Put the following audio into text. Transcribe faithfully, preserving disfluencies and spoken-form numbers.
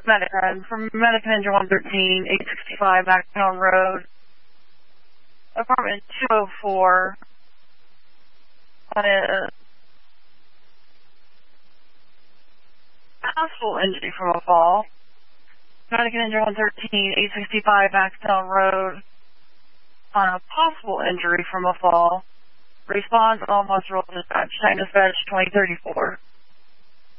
Medican from Medican Injury one thirteen, eight sixty-five Backtown Road, apartment two oh four. Uh, possible injury from a fall. Medican Injury one thirteen, eight sixty-five Backtown Road, on a possible injury from a fall. Response, all hospital dispatch, time dispatch twenty thirty-four.